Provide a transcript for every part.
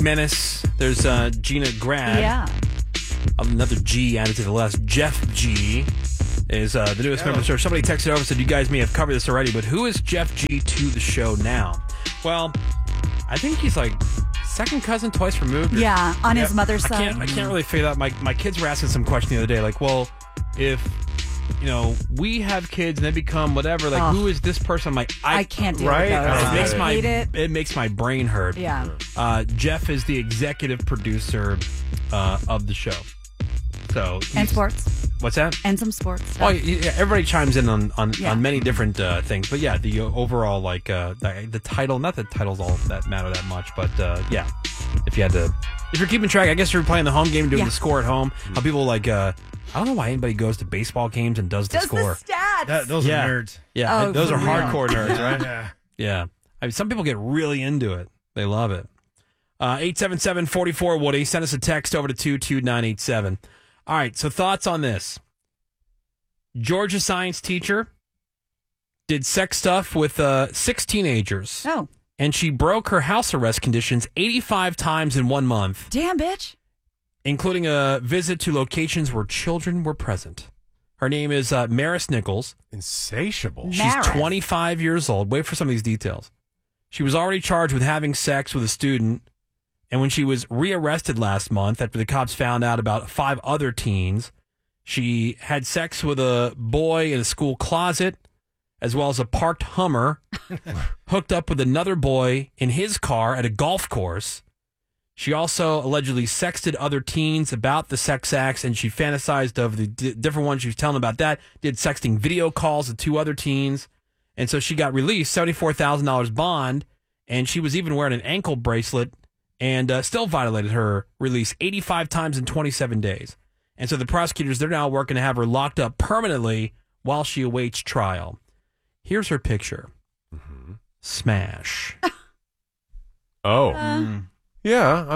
Menace. There's Gina Grad. Yeah. Another G added to the list. Jeff G is the newest member of the show. Somebody texted over and said, you guys may have covered this already, but who is Jeff G to the show now? Well, I think he's like second cousin, twice removed. Yeah, on his mother's side. I can't really figure that. My kids were asking some question the other day, like, well, if we have kids and they become whatever, like, who is this person? I'm like, I can't do right? it. It makes my brain hurt. Yeah. Jeff is the executive producer of the show. So and sports. What's that? And some sports stuff. Oh, yeah, everybody chimes in on many different things, but yeah, the overall the title. Not that titles all that matter that much, but yeah, if you're keeping track, I guess you're playing the home game, doing the score at home. How people I don't know why anybody goes to baseball games and does the score. The stats. Those are nerds. Yeah, Oh, those are for real. hardcore nerds, right? Yeah. Yeah. I mean, some people get really into it. They love it. 877-44-WOODY. Send us a text over to 22987. All right, so thoughts on this. Georgia science teacher did sex stuff with 6 teenagers. Oh. And she broke her house arrest conditions 85 times in 1 month. Damn, bitch. Including a visit to locations where children were present. Her name is Maris Nichols. Insatiable. She's 25 years old. Wait for some of these details. She was already charged with having sex with a student, and when she was rearrested last month after the cops found out about 5 other teens, she had sex with a boy in a school closet, as well as a parked Hummer, hooked up with another boy in his car at a golf course. She also allegedly sexted other teens about the sex acts, and she fantasized of the different ones she was telling about that, did sexting video calls to 2 other teens. And so she got released, $74,000 bond, and she was even wearing an ankle bracelet and still violated her release 85 times in 27 days. And so the prosecutors, they're now working to have her locked up permanently while she awaits trial. Here's her picture. Mm-hmm. Smash. Yeah.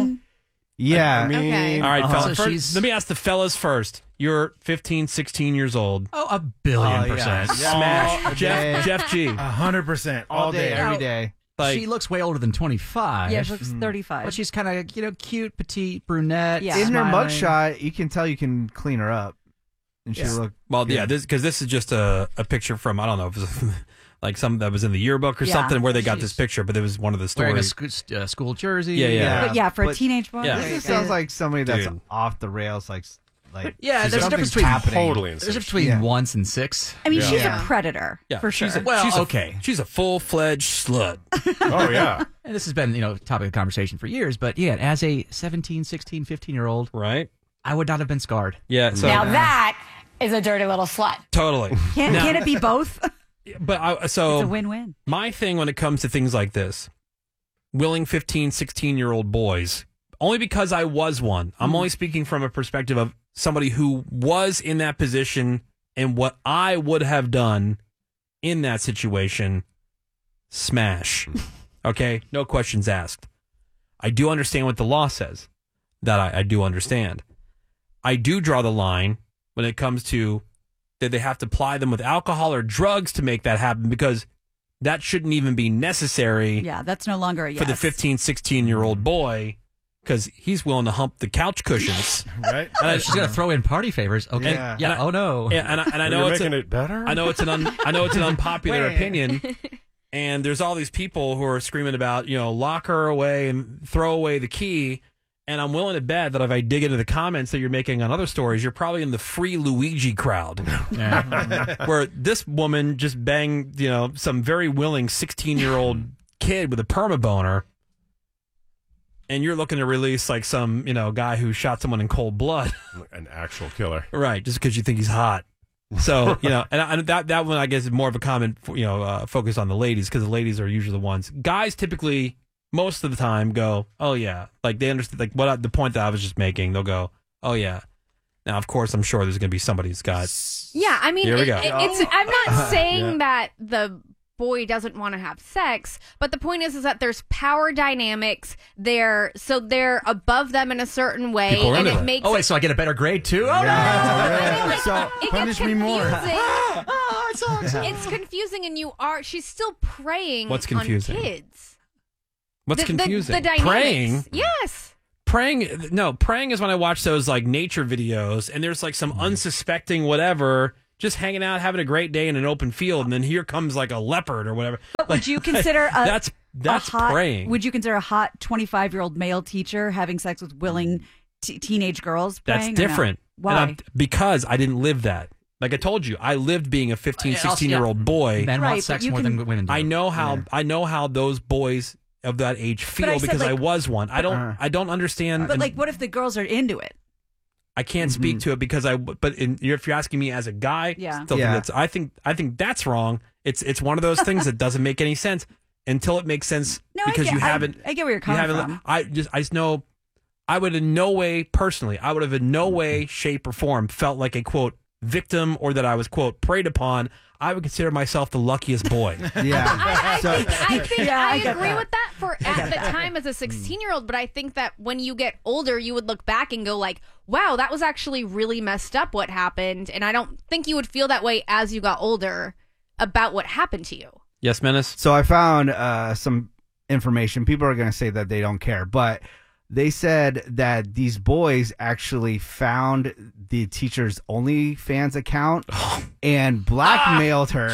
Yeah. I mean, Okay. All right, fellas. So First, let me ask the fellas first. You're 15, 16 years old. Oh, 1,000,000,000%. yeah. Smash. Jeff G. 100% All day, every Oh. day. Like, She looks way older than 25. Yeah, she looks 35. But she's kind of, cute, petite, brunette. Yeah. In her smiling. mugshot, you can tell you can clean her up, and she look. well, yeah, because this is just a picture from, I don't know, if it was like some that was in the yearbook or Yeah. something where they got this She's picture, but it was one of the Wearing a stories. school jersey. Yeah. But yeah, for a but teenage boy. Yeah. This sounds like somebody that's Dude. off the rails, like Yeah, there's a something's difference between happening. Totally There's a insane. difference between Yeah. once and 6. I mean, Yeah. she's Yeah. a predator, Yeah, for sure. Okay. She's a full-fledged slut. Oh, yeah. And this has been, topic of conversation for years. But yeah, as a 17, 16, 15-year-old, Right? I would not have been scarred. Yeah, so Now that is a dirty little slut. totally. Can it be both? But It's a win-win. my thing when it comes to things like this, willing 15, 16-year-old boys, only because I was one. I'm only speaking from a perspective of somebody who was in that position and what I would have done in that situation. Smash. Okay? No questions asked. I do understand what the law says. That I do understand. I do draw the line when it comes to that they have to ply them with alcohol or drugs to make that happen, because that shouldn't even be necessary Yeah, that's no longer a yes. for the 15, 16-year-old boy, because he's willing to hump the couch cushions. Right? And She's going to throw in party favors. Okay. Yeah. Yeah. Oh, no. and I know You're it's making it better? I know it's an unpopular opinion, and there's all these people who are screaming about, lock her away and throw away the key. And I'm willing to bet that if I dig into the comments that you're making on other stories, you're probably in the free Luigi crowd, where this woman just banged, some very willing 16-year-old kid with a perma boner, and you're looking to release like some, guy who shot someone in cold blood. An actual killer. Right, just because you think he's hot. So, and that one, I guess, is more of a comment, focused on the ladies, because the ladies are usually the ones. Guys typically, most of the time, go, oh, yeah. Like, they understand, like, the point that I was just making, they'll go, oh, yeah. Now, of course, I'm sure there's going to be somebody who's got... Yeah, I mean, Here we go. I'm not saying that the boy doesn't want to have sex, but the point is that there's power dynamics there, so they're above them in a certain way, People are and into it that. makes Oh, wait, so I get a better grade, too? Oh, no! I mean, So, it punish gets me more. confusing. Oh, it sucks. It's confusing, and she's still preying What's confusing? on kids. What's The confusing? dynamics. Praying. Yes. Praying is when I watch those like nature videos and there's like some unsuspecting whatever just hanging out having a great day in an open field and then here comes like a leopard or whatever. But would you consider that's a hot, praying. Would you consider a hot 25-year-old male teacher having sex with willing teenage girls? That's Praying or no? different. Why? Because I didn't live that. Like I told you, I lived being a 15, 16-year-old boy. Men Right, want but sex you more can- than women do. I know how those boys of that age feel I said, because I like- was one. I don't understand. But and like, what if the girls are into it? I can't speak to it because if you're asking me as a guy, Yeah. still think that's I think that's wrong. It's one of those things that doesn't make any sense until it makes sense No, because I get, you haven't. I get where you're coming from. I just know I would in no way personally. I would have in no way, shape, or form felt like a quote victim or that I was quote preyed upon. I would consider myself the luckiest boy. Yeah. I So- think Yeah, I I get agree that. with that for at the time as a 16-year-old, but I think that when you get older, you would look back and go like, wow, that was actually really messed up what happened. And I don't think you would feel that way as you got older about what happened to you. Yes, Menace. So I found some information. People are going to say that they don't care, but they said that these boys actually found the teacher's OnlyFans account and blackmailed her.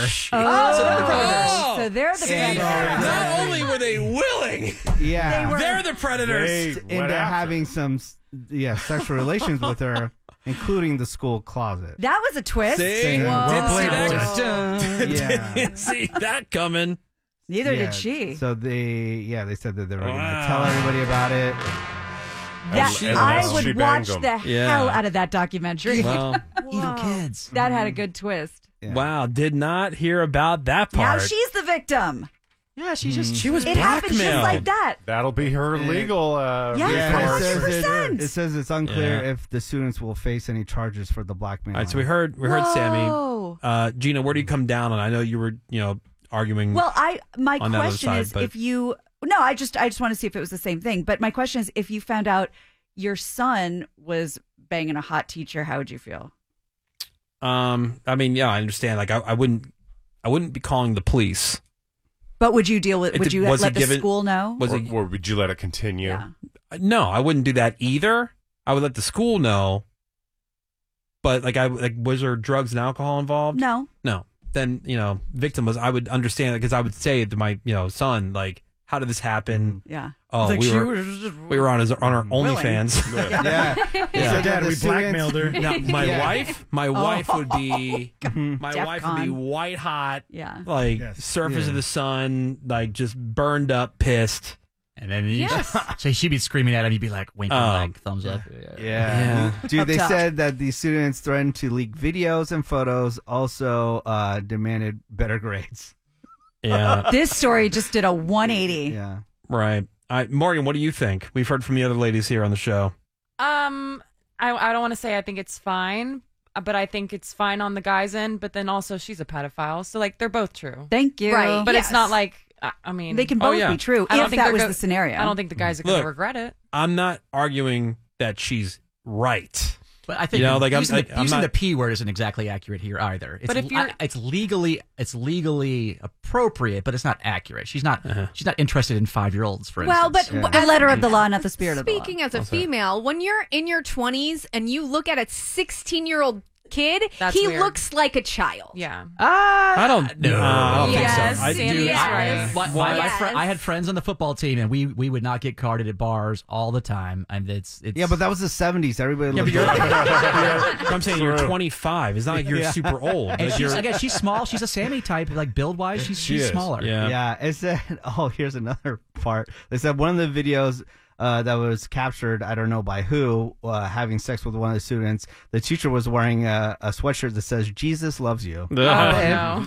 So they're the And- predators. Not only were they willing, Yeah. They were- they're the predators. They went into after having some sexual relations with her, including the school closet. That was a twist. See? Whoa. Didn't see Playboys. that. Yeah. Didn't see that coming. Neither Yeah, did she. So they said that they were going Wow. to tell everybody about it. That, And I she would banged watch them. the Yeah. hell out of that documentary. Well, Evil kids. That had a good twist. Yeah. wow, did not hear about that Now part. she's the victim. Yeah, she just She was It happened just blackmailed. like that. That'll be her legal Yeah, Yeah, recourse. it says, 100%. it says it's unclear Yeah. if the students will face any charges for the blackmail. All right, so we heard Whoa. Sammy. Gina, where do you come down on? I know you were, arguing. Well, my on that other question side, is but- if you I just want to see if it was the same thing. But my question is if you found out your son was banging a hot teacher, how would you feel? I mean, yeah, I understand. Like, I wouldn't be calling the police. But would you deal with? It Would did- you was let it the given- school know? Was it? Or would you let it continue? Yeah. No, I wouldn't do that either. I would let the school know. But was there drugs and alcohol involved? No. No. Then victim was. I would understand it because I would say to my son like, how did this happen? Yeah. Oh, Like, we she were was we were on our OnlyFans. Yeah. Yeah. Dad, we blackmailed her. Now, my Yeah. wife would be my Jeff wife would be Con. white hot, Yeah. like Yes. surface Yeah. of the sun, like just burned up, pissed. And then Yes. so she'd be screaming at him. You'd be like winking, like thumbs up. Yeah. Dude, Up they top. said that the students threatened to leak videos and photos, also demanded better grades. Yeah, This story just did a 180. Yeah. right. Morgan, what do you think? We've heard from the other ladies here on the show. I don't want to say I think it's fine, but I think it's fine on the guy's end. But then also she's a pedophile, so like they're both true. Thank you. Right. But Yes. it's not like I mean They can Oh, both yeah. be true I don't if think that they're was go- the scenario. I don't think the guys are going Look, to regret it. I'm not arguing that she's right. But I think You know, like, using, I'm using not- the P word isn't exactly accurate here either. It's, But if you're- it's legally appropriate, but it's not accurate. She's not interested in 5-year-olds, for Well, instance. but The letter of the law, not the spirit of the law. Speaking as a female, when you're in your 20s and you look at a 16-year-old kid, That's he weird. looks like a child. Yeah. I don't. No. I don't Yes, think so. Sandy dude, is right. Yes. I had friends on the football team, and we would not get carded at bars all the time. And it's Yeah, but that was the 70s. Everybody Yeah, but looked I'm saying you're 25. It's not like you're super old. and Like, you're, she's small. She's a Sammy type, like build wise. She's is. smaller. yeah. Yeah, it said, here's another part. They said one of the videos that was captured, I don't know by who, having sex with one of the students, the teacher was wearing a sweatshirt that says, Jesus loves you. Oh no.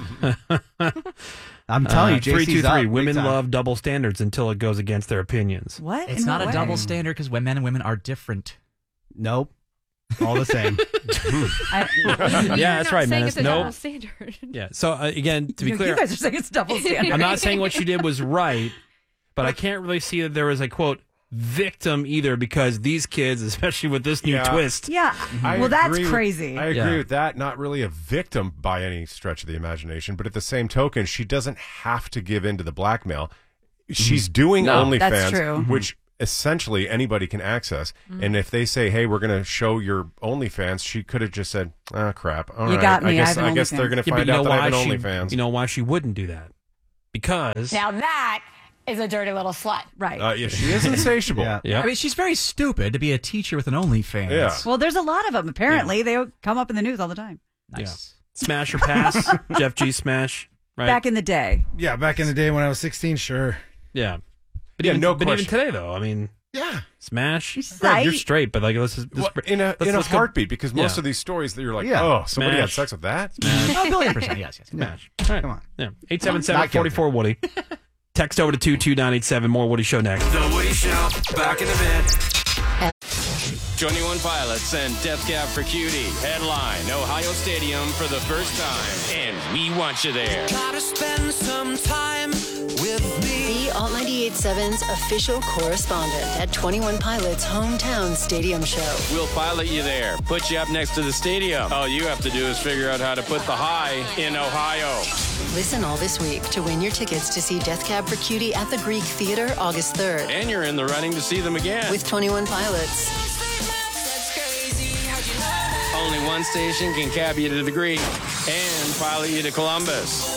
I'm telling you, JC's up 323. big Women time. love double standards until it goes against their opinions. What? It's In not what a way? double standard because men and women are different. Nope. All the same. Yeah, that's right, saying man. it's a Nope. double standard. Yeah. So again, to be You clear, guys are saying it's double standard. I'm not saying what she did was right, but I can't really see that there was a quote victim either because these kids, especially with this new Yeah. twist. Yeah. I Well, that's agree with- crazy. I agree Yeah. with that. Not really a victim by any stretch of the imagination, but at the same token, she doesn't have to give in to the blackmail. she's doing No. OnlyFans, That's true. which essentially anybody can access. And if they say, "Hey, we're going to show your OnlyFans," she could have just said, "Ah, crap. All You right. got me. I guess I have an they're going to Yeah, but find you know out that I have why an she? OnlyFans." You know why she wouldn't do that? Because Now that is a dirty little slut. Right. Yeah, she is insatiable. Yeah. Yeah. I mean, she's very stupid to be a teacher with an OnlyFans. Yeah. Well, there's a lot of them. Apparently, they come up in the news all the time. Nice. smash or pass, Jeff G. Smash. Right. Back in the day. Yeah, back in the day when I was 16, sure. Yeah. But Yeah, even, no but even question. today, though, I mean, Yeah. smash. She's Greg, you're right. straight, but like let's Well, in a let's go- heartbeat, because most Yeah. of these stories that you're like, Yeah. oh, somebody had Smash. sex with that? Oh, a billion percent. Yes, yes. Smash. All right. Come on. Yeah. 877-44-WOODY. Text over to 22987. More Woody Show next. The Woody Show, back in a bit. 21 Pilots and Death Cab for Cutie headline Ohio Stadium for the first time, and we want you there. Gotta spend some time with me. The Alt 98.7's official correspondent at 21 Pilots' hometown stadium show. We'll pilot you there, put you up next to the stadium. All you have to do is figure out how to put the high in Ohio. Listen all this week to win your tickets to see Death Cab for Cutie at the Greek Theater August 3rd. And you're in the running to see them again. With 21 Pilots. Only one station can cab you to the Greek and pilot you to Columbus.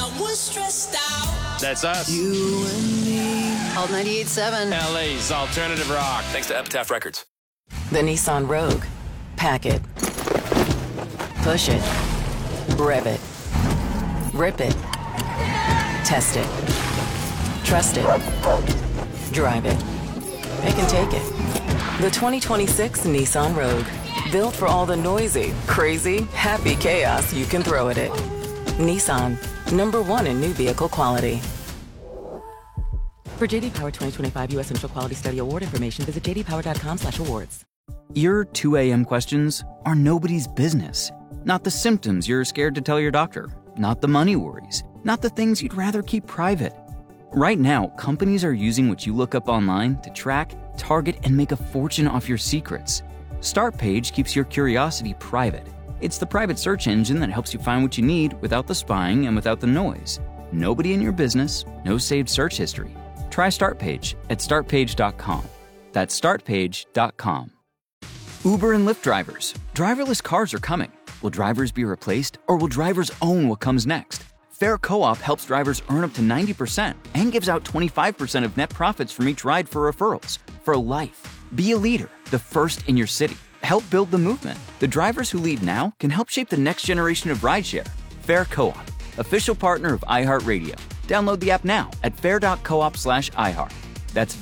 That's us. You and me. Alt 98.7. LA's alternative rock. Thanks to Epitaph Records. The Nissan Rogue. Pack it. Push it. Rev it. Rip it. Test it. Trust it. Drive it. It can take it. The 2026 Nissan Rogue. Built for all the noisy, crazy, happy chaos you can throw at it. Nissan. #1 in new vehicle quality. For JD Power 2025 U.S. Initial Quality Study Award information, visit jdpower.com/awards. Your 2 a.m. questions are nobody's business. Not the symptoms you're scared to tell your doctor. Not the money worries. Not the things you'd rather keep private. Right now, companies are using what you look up online to track, target, and make a fortune off your secrets. StartPage keeps your curiosity private. It's the private search engine that helps you find what you need without the spying and without the noise. Nobody in your business, no saved search history. Try StartPage at startpage.com. That's startpage.com. Uber and Lyft drivers. Driverless cars are coming. Will drivers be replaced, or will drivers own what comes next? Fair Co-op helps drivers earn up to 90% and gives out 25% of net profits from each ride for referrals. For life. Be a leader, the first in your city. Help build the movement. The drivers who lead now can help shape the next generation of rideshare. Fair Co-op, official partner of iHeartRadio. Download the app now at fair.coop/iHeart. That's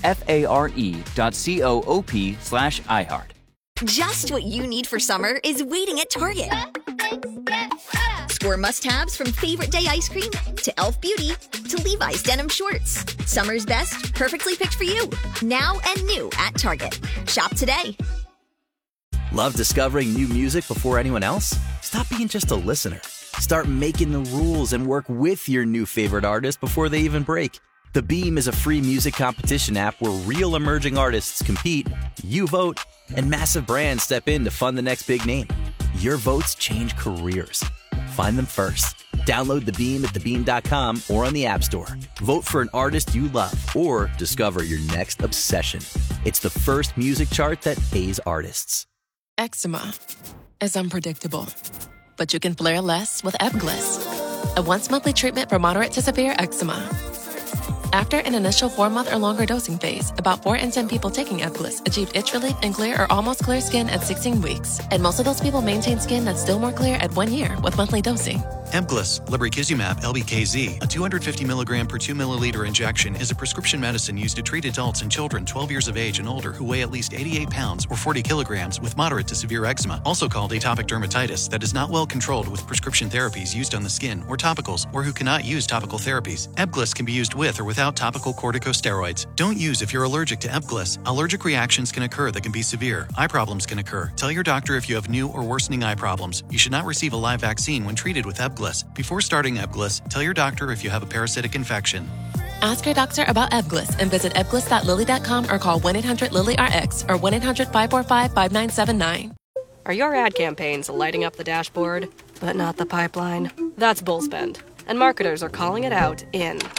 FARE.coop/iHeart. Just what you need for summer is waiting at Target. Score must-haves from favorite day ice cream to e.l.f. Beauty to Levi's denim shorts. Summer's best, perfectly picked for you. Now and new at Target. Shop today. Love discovering new music before anyone else? Stop being just a listener. Start making the rules and work with your new favorite artist before they even break. The Beam is a free music competition app where real emerging artists compete, you vote, and massive brands step in to fund the next big name. Your votes change careers. Find them first. Download The Beam at thebeam.com or on the App Store. Vote for an artist you love or discover your next obsession. It's the first music chart that pays artists. Eczema is unpredictable, but you can flare less with Ebglyss, a once-monthly treatment for moderate to severe eczema. After an initial 4-month or longer dosing phase, about 4 in 10 people taking Ebglyss achieved itch relief and clear or almost clear skin at 16 weeks. And most of those people maintain skin that's still more clear at 1 year with monthly dosing. Ebglyss, lebrikizumab LBKZ, a 250 milligram per 2 milliliter injection, is a prescription medicine used to treat adults and children 12 years of age and older who weigh at least 88 pounds or 40 kilograms with moderate to severe eczema, also called atopic dermatitis, that is not well controlled with prescription therapies used on the skin or topicals, or who cannot use topical therapies. Ebglyss can be used with or without topical corticosteroids. Don't use if you're allergic to Ebglyss. Allergic reactions can occur that can be severe. Eye problems can occur. Tell your doctor if you have new or worsening eye problems. You should not receive a live vaccine when treated with Ebglyss. Before starting Ebglyss, tell your doctor if you have a parasitic infection. Ask your doctor about Ebglyss and visit ebglyss.lilly.com or call 1-800-LILY-RX or 1-800-545-5979. Are your ad campaigns lighting up the dashboard, but not the pipeline? That's Bullspend, and marketers are calling it out in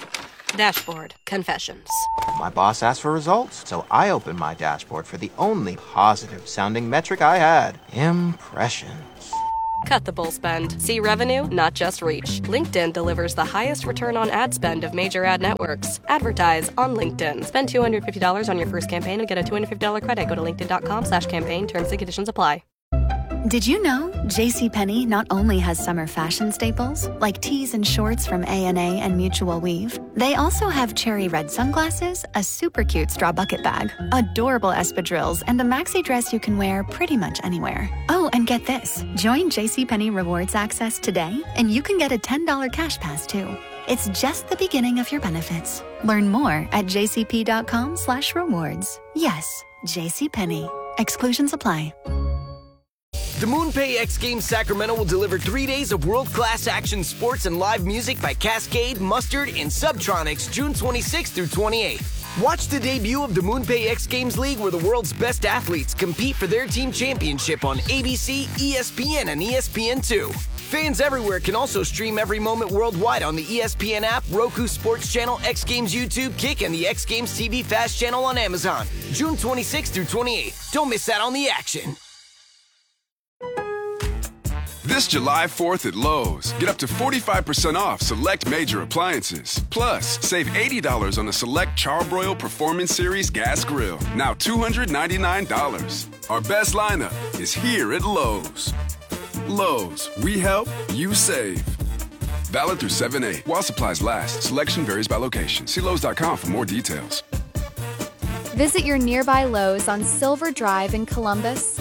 Dashboard Confessions. My boss asked for results, so I opened my dashboard for the only positive-sounding metric I had. Impressions. Cut the bull spend. See revenue, not just reach. LinkedIn delivers the highest return on ad spend of major ad networks. Advertise on LinkedIn. Spend $250 on your first campaign and get a $250 credit. Go to linkedin.com/campaign. Terms and conditions apply. Did you know JCPenney not only has summer fashion staples, like tees and shorts from A&A and Mutual Weave, they also have cherry red sunglasses, a super cute straw bucket bag, adorable espadrilles, and a maxi dress you can wear pretty much anywhere. Oh, and get this. Join JCPenney Rewards Access today, and you can get a $10 cash pass, too. It's just the beginning of your benefits. Learn more at jcp.com/rewards. Yes, JCPenney. Exclusions apply. The MoonPay X Games Sacramento will deliver 3 days of world-class action sports and live music by Cascade, Mustard, and Subtronics June 26th through 28th. Watch the debut of the MoonPay X Games League where the world's best athletes compete for their team championship on ABC, ESPN, and ESPN2. Fans everywhere can also stream every moment worldwide on the ESPN app, Roku Sports Channel, X Games YouTube, Kick, and the X Games TV Fast channel on Amazon. June 26th through 28th. Don't miss out on the action. This July 4th at Lowe's, get up to 45% off select major appliances. Plus, save $80 on a select Charbroil Performance Series gas grill, now $299. Our best lineup is here at Lowe's. Lowe's, we help, you save. Valid through 7/8. While supplies last, selection varies by location. See Lowes.com for more details. Visit your nearby Lowe's on Silver Drive in Columbus.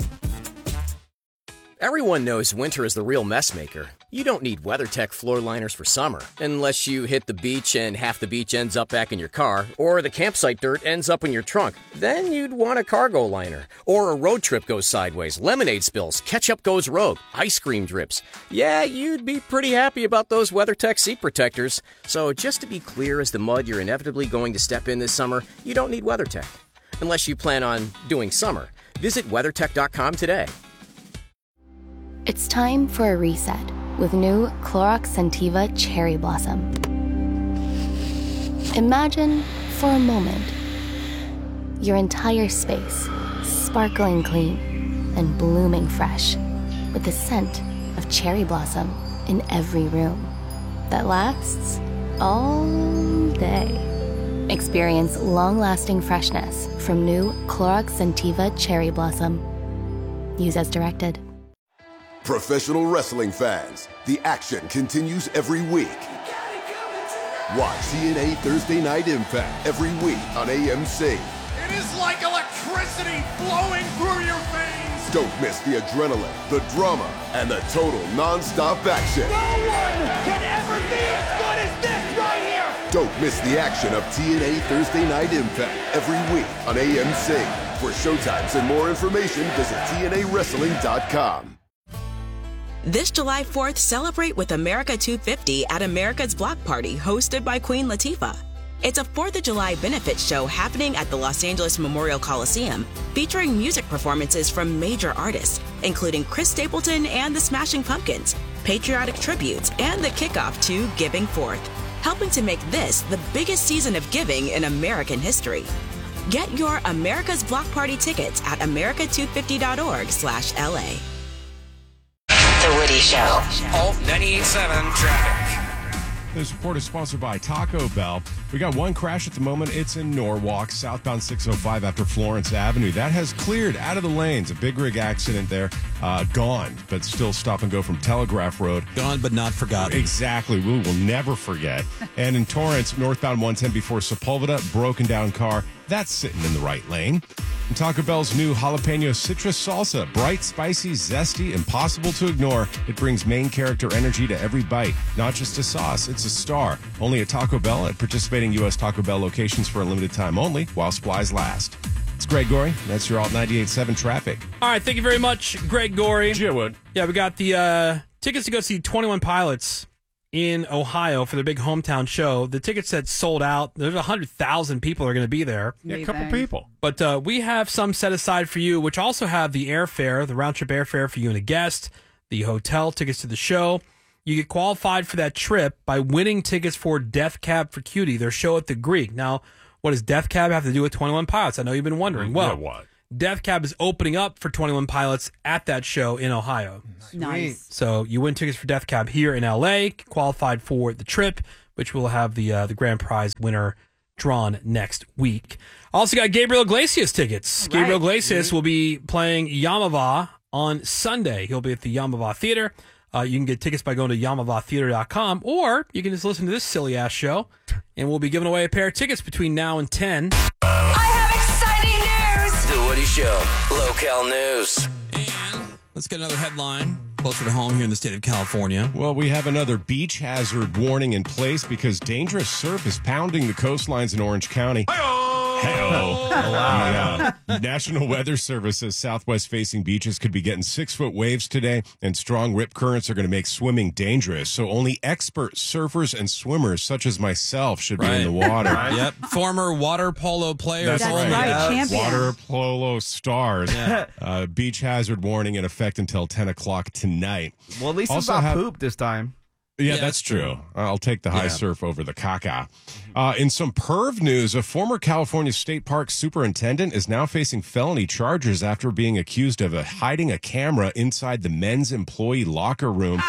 Everyone knows winter is the real mess maker. You don't need WeatherTech floor liners for summer, unless you hit the beach and half the beach ends up back in your car, or the campsite dirt ends up in your trunk. Then you'd want a cargo liner, or a road trip goes sideways, lemonade spills, ketchup goes rogue, ice cream drips. Yeah, you'd be pretty happy about those WeatherTech seat protectors. So just to be clear as the mud you're inevitably going to step in this summer, you don't need WeatherTech. Unless you plan on doing summer. Visit WeatherTech.com today. It's time for a reset with new Clorox Scentiva Cherry Blossom. Imagine, for a moment, your entire space sparkling clean and blooming fresh with the scent of cherry blossom in every room that lasts all day. Experience long-lasting freshness from new Clorox Scentiva Cherry Blossom. Use as directed. Professional wrestling fans, the action continues every week. Watch TNA Thursday Night Impact every week on AMC. It is like electricity flowing through your veins. Don't miss the adrenaline, the drama, and the total non-stop action. No one can ever be as good as this right here. Don't miss the action of TNA Thursday Night Impact every week on AMC. For showtimes and more information, visit TNAWrestling.com. This July 4th, celebrate with America 250 at America's Block Party, hosted by Queen Latifah. It's a 4th of July benefit show happening at the Los Angeles Memorial Coliseum, featuring music performances from major artists, including Chris Stapleton and the Smashing Pumpkins, patriotic tributes, and the kickoff to Giving Forth, helping to make this the biggest season of giving in American history. Get your America's Block Party tickets at america250.org/LA. The Woody Show. Alt 98.7 traffic. This report is sponsored by Taco Bell. We got one crash at the moment. It's in Norwalk, southbound 605 after Florence Avenue. That has cleared out of the lanes. A big rig accident there. Gone, but still stop and go from Telegraph Road. Gone, but not forgotten. Exactly. We will never forget. And in Torrance, northbound 110 before Sepulveda, broken down car. That's sitting in the right lane. And Taco Bell's new jalapeno citrus salsa. Bright, spicy, zesty, impossible to ignore. It brings main character energy to every bite. Not just a sauce, it's a star. Only at Taco Bell at participating U.S. Taco Bell locations for a limited time only while supplies last. It's Greg Gorey. That's your Alt 98.7 traffic. All right, thank you very much, Greg Gorey. Gee, I would. Yeah, we got the tickets to go see 21 Pilots in Ohio for their big hometown show. The tickets had sold out. There's 100,000 people are going to be there. Yeah, a couple people. But we have some set aside for you, which also have the airfare, the round-trip airfare for you and a guest, the hotel, tickets to the show. you get qualified for that trip by winning tickets for Death Cab for Cutie, their show at the Greek. Now, what does Death Cab have to do with 21 Pilots? I know you've been wondering. Well, what? Death Cab is opening up for 21 Pilots at that show in Ohio. Nice. So you win tickets for Death Cab here in L.A., qualified for the trip, which will have the grand prize winner drawn next week. Also got Gabriel Iglesias tickets. Right. Gabriel Iglesias will be playing Yamava on Sunday. He'll be at the Yamava Theater. You can get tickets by going to yamavatheater.com, or you can just listen to this silly-ass show, and we'll be giving away a pair of tickets between now and 10. The Woody Show. Local news. Let's get another headline closer to home here in the state of California. Well, we have another beach hazard warning in place because dangerous surf is pounding the coastlines in Orange County. Hey-oh. Wow. The National Weather Service says southwest-facing beaches could be getting 6-foot waves today, and strong rip currents are going to make swimming dangerous. So only expert surfers and swimmers, such as myself, should be in the water. Yep. Former water polo players. That's right. Water polo stars. Beach hazard warning in effect until 10 o'clock tonight. Well, at least it's not poop this time. Yeah, that's true. I'll take the high surf over the caca. In some perv news, a former California State Park superintendent is now facing felony charges after being accused of hiding a camera inside the men's employee locker room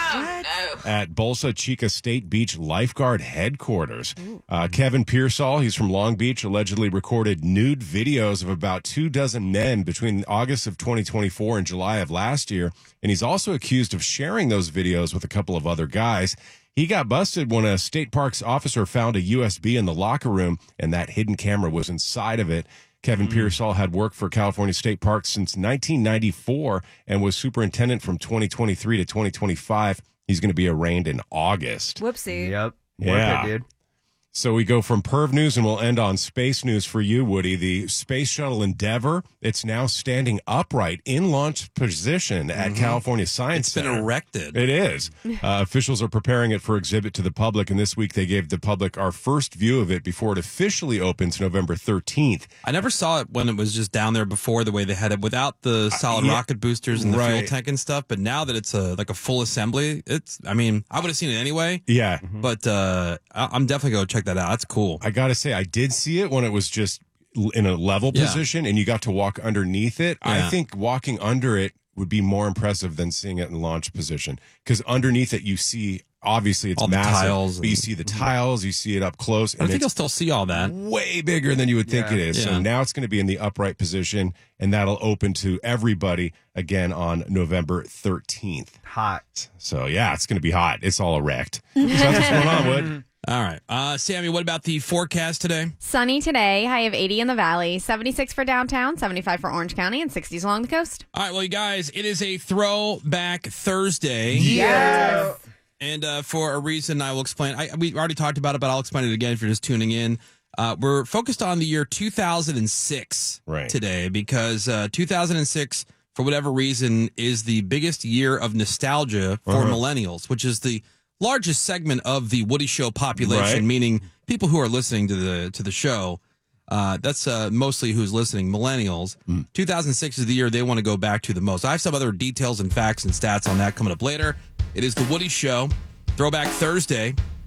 at Bolsa Chica State Beach lifeguard headquarters. Kevin Pearsall, he's from Long Beach, allegedly recorded nude videos of about 24 men between August of 2024 and July of last year. And he's also accused of sharing those videos with a couple of other guys. He got busted when a state parks officer found a USB in the locker room, and that hidden camera was inside of it. Kevin Pearsall had worked for California State Parks since 1994 and was superintendent from 2023 to 2025. He's going to be arraigned in August. Whoopsie. Yep. Yeah. Worth it, dude. So we go from perv news, and we'll end on space news for you, Woody. The Space Shuttle Endeavour, it's now standing upright in launch position at California Science Center. It's been erected. It is. Officials are preparing it for exhibit to the public, and this week they gave the public our first view of it before it officially opens November 13th. I never saw it when it was just down there before, the way they had it without the solid rocket boosters and the fuel tank and stuff. But now that it's like a full assembly, I would have seen it anyway. Yeah. But I'm definitely going to check that out. That's cool. I got to say, I did see it when it was just in a level position and you got to walk underneath it. I think walking under it would be more impressive than seeing it in launch position, because underneath it you see, obviously it's all massive, the tiles, but you see the tiles, you see it up close. And I think you'll still see all that. Way bigger than you would think it is. So now it's going to be in the upright position, and that'll open to everybody again on November 13th. Hot. So yeah, it's going to be hot. It's all erect. So that's what's going on, Wood. All right. Sammy, what about the forecast today? Sunny today. High of 80 in the valley. 76 for downtown, 75 for Orange County, and 60s along the coast. All right. Well, you guys, it is a Throwback Thursday. Yes. And for a reason I will explain. We already talked about it, but I'll explain it again if you're just tuning in. We're focused on the year 2006 today because 2006, for whatever reason, is the biggest year of nostalgia for millennials, which is the largest segment of the Woody Show population, meaning people who are listening to the show. That's mostly who's listening, millennials. 2006 is the year they want to go back to the most. I have some other details and facts and stats on that coming up later. It is the Woody Show, Throwback Thursday.